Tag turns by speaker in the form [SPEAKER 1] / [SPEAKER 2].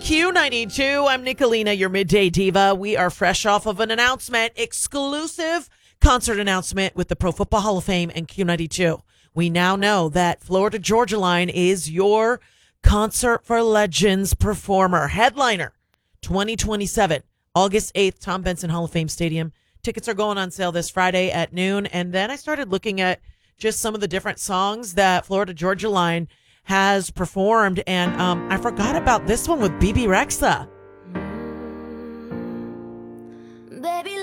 [SPEAKER 1] Q92. I'm Nicolina, your midday diva. We are fresh off of an announcement, exclusive concert announcement with the Pro Football Hall of Fame and Q92. We now know that Florida Georgia Line is your Concert for Legends performer, headliner 2027, August 8th, Tom Benson Hall of Fame Stadium. Tickets are going on sale this Friday at noon. And then I started looking at just some of the different songs that Florida Georgia Line has performed, and I forgot about this one with BB Rexa.
[SPEAKER 2] Baby,